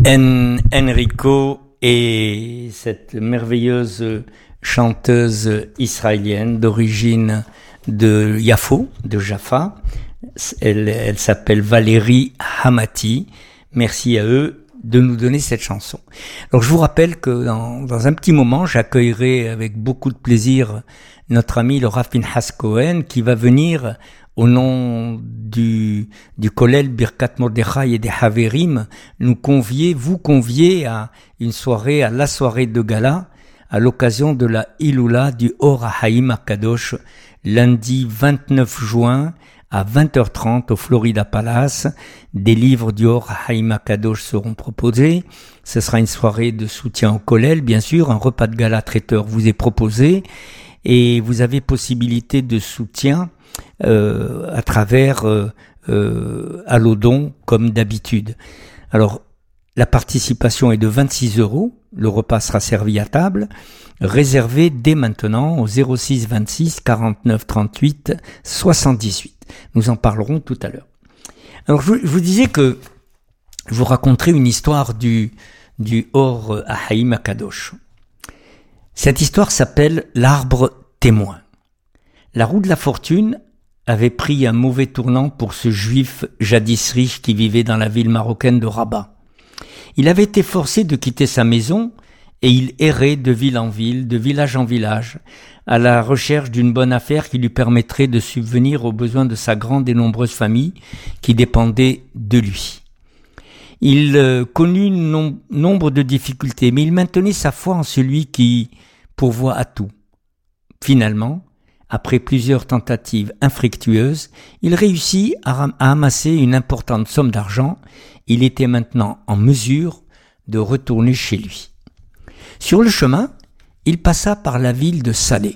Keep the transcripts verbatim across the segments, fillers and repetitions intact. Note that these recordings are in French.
En, Enrico est cette merveilleuse chanteuse israélienne d'origine de Yafo, de Jaffa. Elle, elle s'appelle Valérie Hamati. Merci à eux de nous donner cette chanson. Alors je vous rappelle que dans, dans un petit moment, j'accueillerai avec beaucoup de plaisir notre ami le Rav Pinhas Cohen qui va venir au nom du, du Kollel Birkat Mordechai et des Haverim, nous convier, vous convier à une soirée, à la soirée de gala, à l'occasion de la Iloula du Or HaHaim HaKadosh, lundi vingt-neuf juin à vingt heures trente au Florida Palace. Des livres du Or HaHaim HaKadosh seront proposés. Ce sera une soirée de soutien au Kollel, bien sûr. Un repas de gala traiteur vous est proposé et vous avez possibilité de soutien Euh, à travers euh, euh, Allodon comme d'habitude. Alors la participation est de vingt-six euros, le repas sera servi à table, réservé dès maintenant au zéro six vingt-six quarante-neuf trente-huit soixante-dix-huit. Nous en parlerons tout à l'heure. Alors je, je vous disais que je vous raconterai une histoire du, du Or HaHaim HaKadosh. Cette histoire s'appelle l'arbre témoin. La roue de la fortune avait pris un mauvais tournant pour ce juif jadis riche qui vivait dans la ville marocaine de Rabat. Il avait été forcé de quitter sa maison et il errait de ville en ville, de village en village, à la recherche d'une bonne affaire qui lui permettrait de subvenir aux besoins de sa grande et nombreuse famille qui dépendait de lui. Il euh, connut nom- nombre de difficultés, mais il maintenait sa foi en celui qui pourvoit à tout. Finalement, après plusieurs tentatives infructueuses, il réussit à, ram- à amasser une importante somme d'argent. Il était maintenant en mesure de retourner chez lui. Sur le chemin, il passa par la ville de Salé.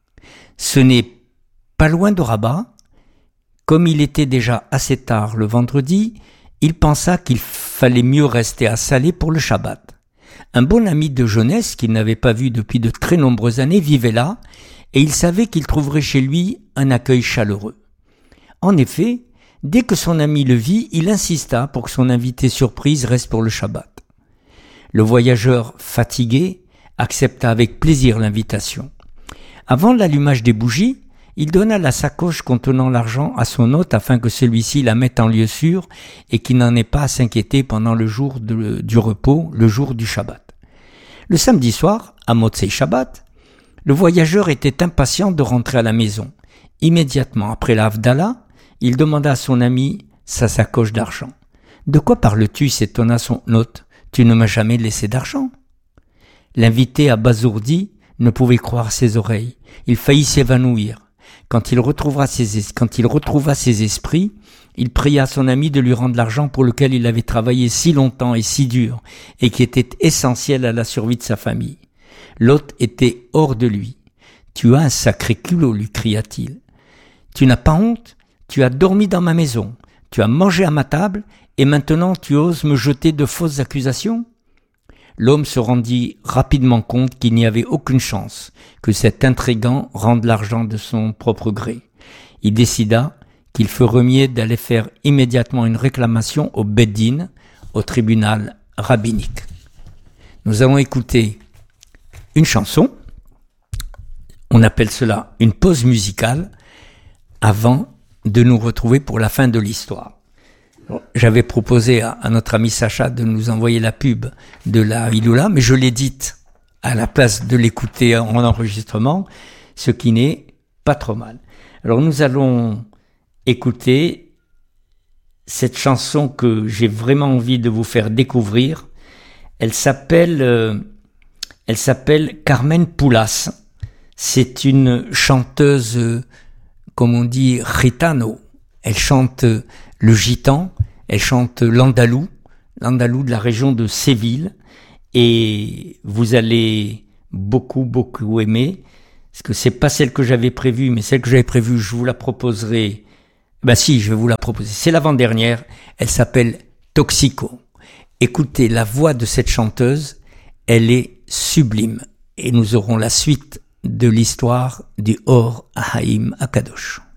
Ce n'est pas loin de Rabat. Comme il était déjà assez tard le vendredi, il pensa qu'il fallait mieux rester à Salé pour le Shabbat. Un bon ami de jeunesse qu'il n'avait pas vu depuis de très nombreuses années vivait là, et il savait qu'il trouverait chez lui un accueil chaleureux. En effet, dès que son ami le vit, il insista pour que son invité surprise reste pour le Shabbat. Le voyageur, fatigué, accepta avec plaisir l'invitation. Avant l'allumage des bougies, il donna la sacoche contenant l'argent à son hôte afin que celui-ci la mette en lieu sûr et qu'il n'en ait pas à s'inquiéter pendant le jour de, du repos, le jour du Shabbat. Le samedi soir, à Motzei Shabbat, le voyageur était impatient de rentrer à la maison. Immédiatement après la Havdalah, il demanda à son ami sa sacoche d'argent. « De quoi parles-tu » s'étonna son hôte. « Tu ne m'as jamais laissé d'argent » L'invité abasourdi ne pouvait croire ses oreilles. Il faillit s'évanouir. Quand il retrouva ses, es- quand il retrouva ses esprits, il pria son ami de lui rendre l'argent pour lequel il avait travaillé si longtemps et si dur et qui était essentiel à la survie de sa famille. L'hôte était hors de lui. « Tu as un sacré culot » lui cria-t-il. « Tu n'as pas honte ? Tu as dormi dans ma maison, tu as mangé à ma table et maintenant tu oses me jeter de fausses accusations ?» L'homme se rendit rapidement compte qu'il n'y avait aucune chance que cet intrigant rende l'argent de son propre gré. Il décida qu'il ferait mieux d'aller faire immédiatement une réclamation au Beit Din, au tribunal rabbinique. Nous allons écouter une chanson, on appelle cela une pause musicale, avant de nous retrouver pour la fin de l'histoire. J'avais proposé à, à notre ami Sacha de nous envoyer la pub de la Iloula, mais je l'ai dite à la place de l'écouter en enregistrement, ce qui n'est pas trop mal. Alors nous allons écouter cette chanson que j'ai vraiment envie de vous faire découvrir. Elle s'appelle... Euh, Elle s'appelle Carmen Poulas. C'est une chanteuse, euh, comme on dit, gitano. Elle chante euh, le gitan, elle chante l'andalou, l'andalou de la région de Séville. Et vous allez beaucoup, beaucoup aimer. Parce que c'est pas celle que j'avais prévue, mais celle que j'avais prévue, je vous la proposerai. Ben si, je vais vous la proposer. C'est l'avant-dernière. Elle s'appelle Toxico. Écoutez la voix de cette chanteuse. Elle est sublime et nous aurons la suite de l'histoire du Or HaHaim HaKadosh.